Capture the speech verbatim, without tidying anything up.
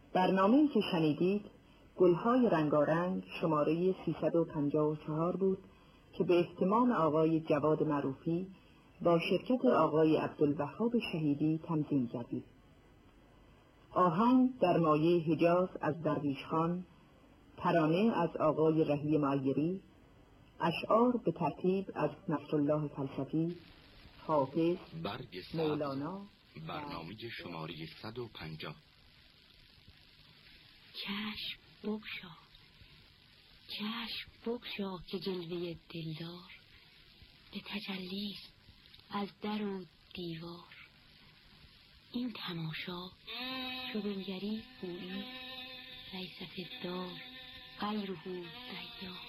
برنامه‌ای که شنیدید گلهای رنگارنگ شماره سیصد و پنجاه و چهار بود که به اهتمام آقای جواد معروفی با شرکت آقای عبدالوهاب شهیدی تنظیم کردید. آهنگ در مایه حجاز از درویش خان، ترانه از آقای رهی معیری، اشعار به ترتیب از نصرالله فلسفی، حافظ، مولانا. برنامه شماره صد و پنجاه. چشم بگشا، چشم بگشا که جلوه دلدار به تجلیست از در و دیوار. این تماشا چو بنگری گویی لیس فی الدار غیره دیار.